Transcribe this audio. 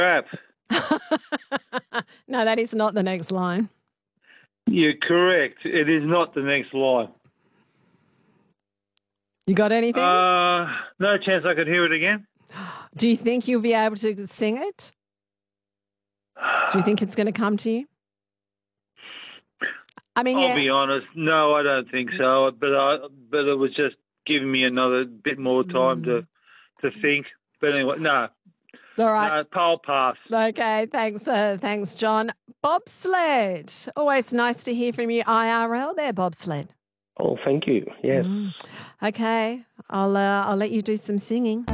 crap. No, that is not the next line. You're correct. It is not the next line. You got anything? No chance I could hear it again. Do you think you'll be able to sing it? Do you think it's going to come to you? I mean, I'll be honest. No, I don't think so. But it was just giving me another bit more time to think. But anyway, no. All right. No, I'll pass. Okay, thanks, John. Bobsled. Always nice to hear from you IRL there, Bobsled. Oh, thank you. Yes. Okay, I'll let you do some singing.